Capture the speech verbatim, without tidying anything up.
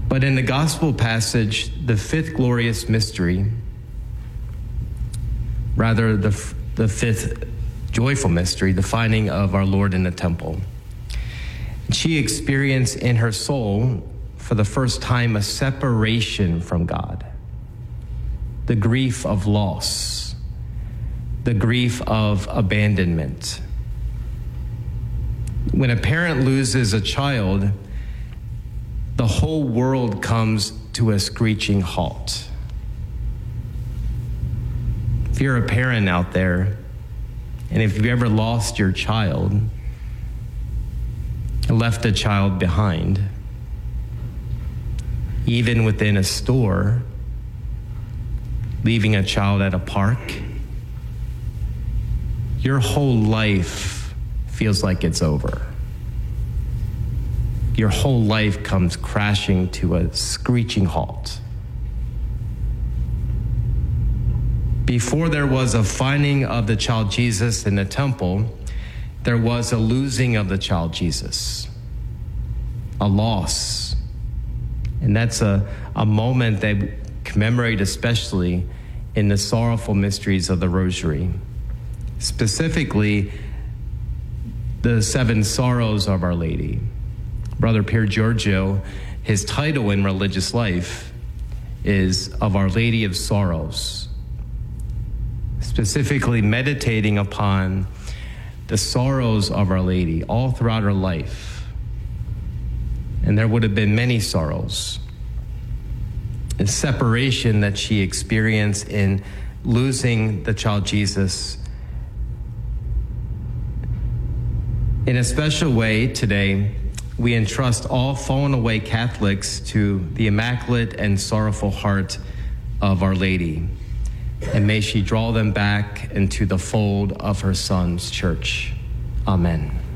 But in the gospel passage, the fifth glorious mystery, rather the, the fifth joyful mystery, the finding of our Lord in the temple, she experienced in her soul for the first time a separation from God, the grief of loss, the grief of abandonment. When a parent loses a child, the whole world comes to a screeching halt. If you're a parent out there, and if you've ever lost your child, left a child behind, even within a store, leaving a child at a park, your whole life feels like it's over. Your whole life comes crashing to a screeching halt. Before there was a finding of the child Jesus in the temple, there was a losing of the child Jesus, a loss. And that's a, a moment that we commemorate especially in the sorrowful mysteries of the Rosary, specifically the seven sorrows of Our Lady. Brother Pier Giorgio, his title in religious life is Of Our Lady of Sorrows, specifically meditating upon the sorrows of Our Lady all throughout her life. And there would have been many sorrows. The separation that she experienced in losing the child Jesus. In a special way today, we entrust all fallen away Catholics to the Immaculate and Sorrowful Heart of Our Lady. And may she draw them back into the fold of her Son's church. Amen.